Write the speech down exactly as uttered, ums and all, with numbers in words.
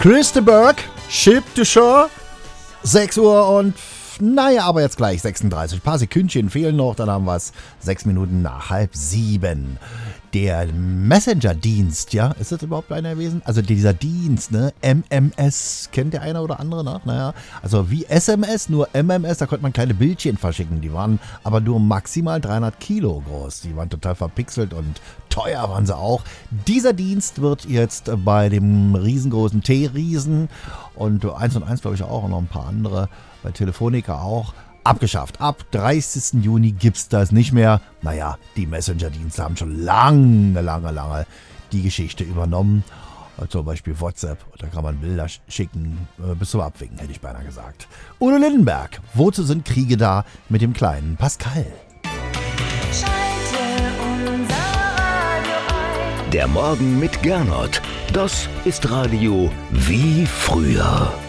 Chris de Burgh, Ship to Shore, sechs Uhr und naja, aber jetzt gleich sechsunddreißig. Ein paar Sekündchen fehlen noch, dann haben wir es sechs Minuten nach halb sieben. Der Messenger-Dienst, ja, ist das überhaupt einer gewesen? Also dieser Dienst, ne, M M S, kennt der eine oder andere noch? Naja, also wie S M S, nur M M S, da konnte man kleine Bildchen verschicken. Die waren aber nur maximal dreihundert Kilo groß. Die waren total verpixelt und teuer waren sie auch. Dieser Dienst wird jetzt bei dem riesengroßen T-Riesen und eins und eins glaube ich auch und noch ein paar andere, bei Telefonica auch, abgeschafft. Ab dreißigsten Juni gibt es das nicht mehr. Naja, die Messenger-Dienste haben schon lange, lange, lange die Geschichte übernommen. Zum Beispiel WhatsApp. Da kann man Bilder schicken, äh, bis zum Abwinken, hätte ich beinahe gesagt. Udo Lindenberg. Wozu sind Kriege da? Mit dem kleinen Pascal. Schalte unser Radio ein. Der Morgen mit Gernot. Das ist Radio wie früher.